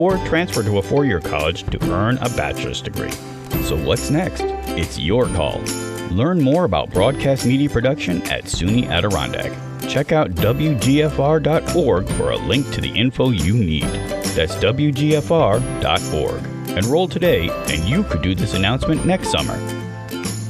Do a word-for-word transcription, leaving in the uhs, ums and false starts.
or transfer to a four-year college to earn a bachelor's degree. So what's next? It's your call. Learn more about broadcast media production at SUNY Adirondack. Check out W G F R dot org for a link to the info you need. That's W G F R dot org. Enroll today, and you could do this announcement next summer.